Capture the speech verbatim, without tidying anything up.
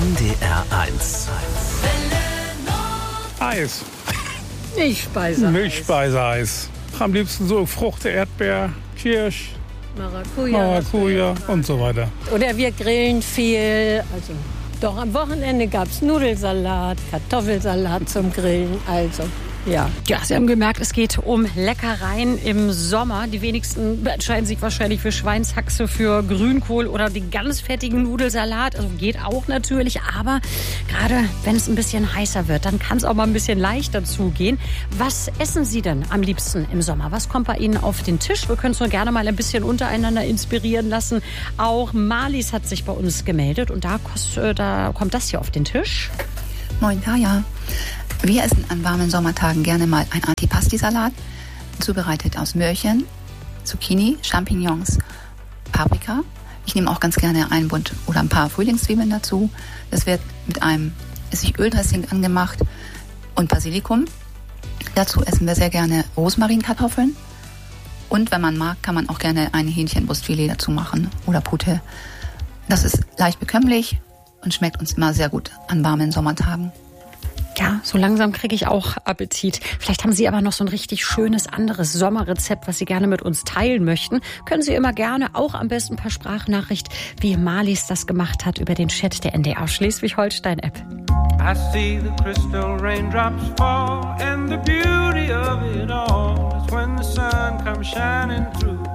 N D R eins. Eis. Milchspeiseeis. Milchspeiseeis. Am liebsten so Frucht, Erdbeer, Kirsch, Maracuja. Maracuja und so weiter. Oder wir grillen viel. Also doch am Wochenende gab es Nudelsalat, Kartoffelsalat zum Grillen. Also ja. Ja, Sie haben gemerkt, es geht um Leckereien im Sommer. Die wenigsten entscheiden sich wahrscheinlich für Schweinshaxe, für Grünkohl oder den ganz fettigen Nudelsalat. Also geht auch natürlich, aber gerade wenn es ein bisschen heißer wird, dann kann es auch mal ein bisschen leichter zugehen. Was essen Sie denn am liebsten im Sommer? Was kommt bei Ihnen auf den Tisch? Wir können uns nur gerne mal ein bisschen untereinander inspirieren lassen. Auch Marlies hat sich bei uns gemeldet und da, da kommt das hier auf den Tisch. Moin, Kaya. Wir essen an warmen Sommertagen gerne mal ein Antipasti-Salat, zubereitet aus Möhrchen, Zucchini, Champignons, Paprika. Ich nehme auch ganz gerne einen Bund oder ein paar Frühlingszwiebeln dazu. Das wird mit einem Essigöldressing angemacht und Basilikum. Dazu essen wir sehr gerne Rosmarinkartoffeln. Und wenn man mag, kann man auch gerne ein Hähnchenbrustfilet dazu machen oder Pute. Das ist leicht bekömmlich und schmeckt uns immer sehr gut an warmen Sommertagen. Ja, so langsam kriege ich auch Appetit. Vielleicht haben Sie aber noch so ein richtig schönes anderes Sommerrezept, was Sie gerne mit uns teilen möchten. Können Sie immer gerne, auch am besten per Sprachnachricht, wie Marlies das gemacht hat, über den Chat der N D R Schleswig-Holstein-App. I see the crystal raindrops fall and the beauty of it all is when the sun comes shining through.